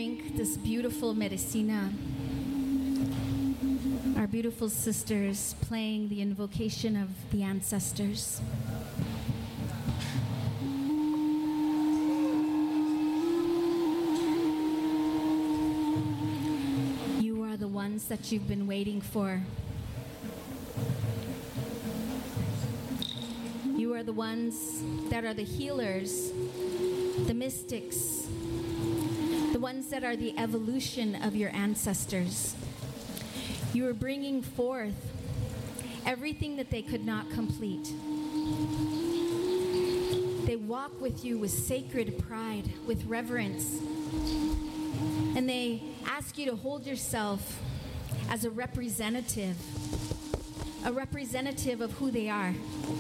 drink this beautiful medicina. Our beautiful sisters playing the invocation of the ancestors. You are the ones that you've been waiting for. You are the ones that are the healers, the mystics, the ones that are the evolution of your ancestors. You are bringing forth everything that they could not complete. They walk with you with sacred pride, with reverence, and they ask you to hold yourself as a representative of who they are.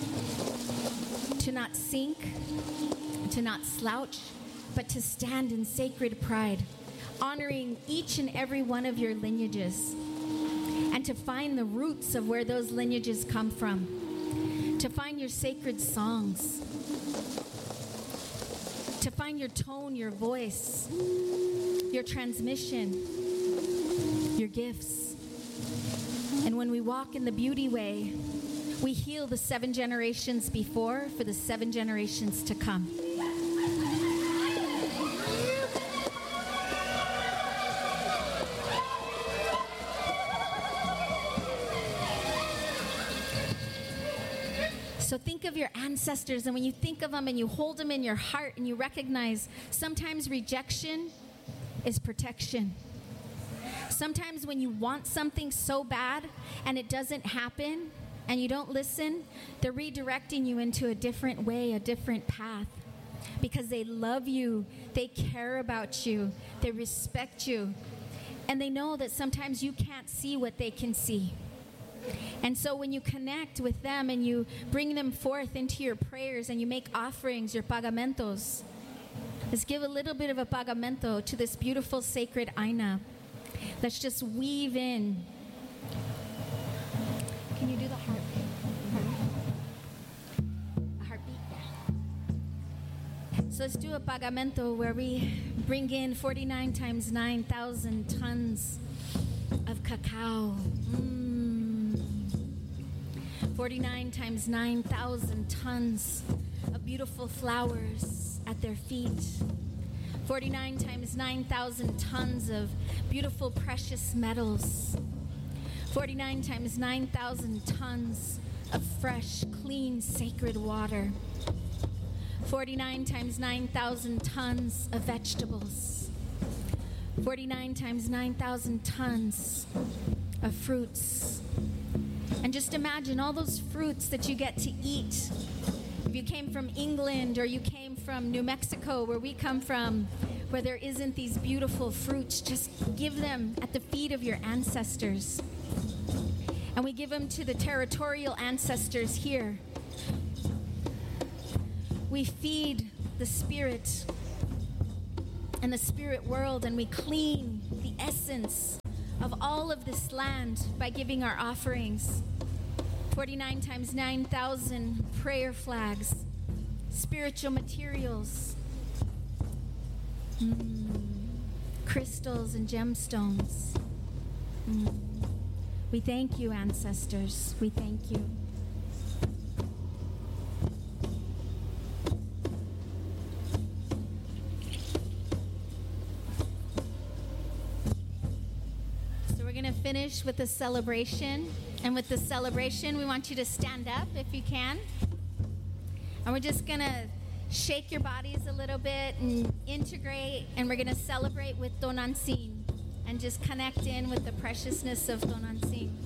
To not sink, to not slouch, but to stand in sacred pride, honoring each and every one of your lineages, and to find the roots of where those lineages come from, to find your sacred songs, to find your tone, your voice, your transmission, your gifts. And when we walk in the beauty way, we heal the 7 generations before for the 7 generations to come. So think of your ancestors, and when you think of them and you hold them in your heart and you recognize sometimes rejection is protection. Sometimes when you want something so bad and it doesn't happen and you don't listen, they're redirecting you into a different way, a different path, because they love you, they care about you, they respect you, and they know that sometimes you can't see what they can see. And so when you connect with them and you bring them forth into your prayers and you make offerings, your pagamentos, let's give a little bit of a pagamento to this beautiful sacred Aina. Let's just weave in. Can you do the heartbeat? A heartbeat, yeah. So let's do a pagamento where we bring in 49 times 9,000 tons of cacao. 49 times 9,000 tons of beautiful flowers at their feet. 49 times 9,000 tons of beautiful precious metals. 49 times 9,000 tons of fresh, clean, sacred water. 49 times 9,000 tons of vegetables. 49 times 9,000 tons of fruits. And just imagine all those fruits that you get to eat. If you came from England or you came from New Mexico, where we come from, where there isn't these beautiful fruits, just give them at the feet of your ancestors. And we give them to the territorial ancestors here. We feed the spirit and the spirit world, and we clean the essence of all of this land by giving our offerings. 49 times 9,000 prayer flags, spiritual materials, crystals and gemstones. We thank you, ancestors. We thank you. We're going to finish with a celebration. And with the celebration, we want you to stand up if you can. And we're just going to shake your bodies a little bit and integrate. And we're going to celebrate with Tonantzin and just connect in with the preciousness of Tonantzin.